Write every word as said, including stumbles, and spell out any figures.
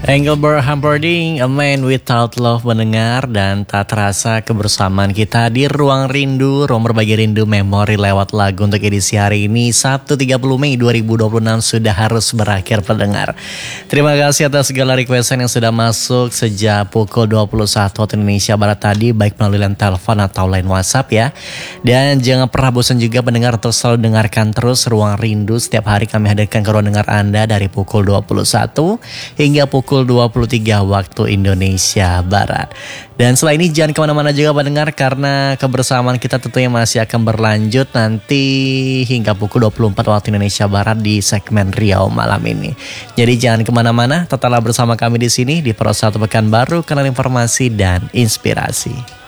Engelbert Humperdinck, A Man Without Love mendengar dan tak terasa kebersamaan kita di Ruang Rindu, ruang berbagi rindu memori lewat lagu untuk edisi hari ini Sabtu tiga puluh Mei dua ribu dua puluh enam sudah harus berakhir pendengar. Terima kasih atas segala requestan yang sudah masuk sejak pukul dua puluh satu waktu Indonesia Barat tadi, baik melalui line telepon atau line WhatsApp ya. Dan jangan pernah bosan juga pendengar untuk selalu dengarkan terus Ruang Rindu. Setiap hari kami hadirkan ke ruang dengar Anda dari pukul dua puluh satu hingga pukul dua puluh tiga waktu Indonesia Barat. Dan setelah ini jangan kemana-mana juga pendengar, karena kebersamaan kita tentunya masih akan berlanjut nanti hingga pukul dua puluh empat waktu Indonesia Barat di segmen Riau malam ini. Jadi jangan kemana-mana, tetaplah bersama kami di sini di Pro satu Pekanbaru, kanal informasi dan inspirasi.